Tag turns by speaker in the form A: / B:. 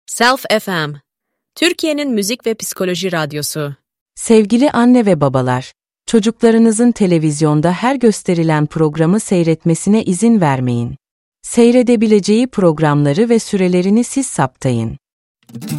A: Self FM, Türkiye'nin müzik ve psikoloji radyosu.
B: Sevgili anne ve babalar, çocuklarınızın televizyonda her gösterilen programı seyretmesine izin vermeyin. Seyredebileceği programları ve sürelerini siz saptayın.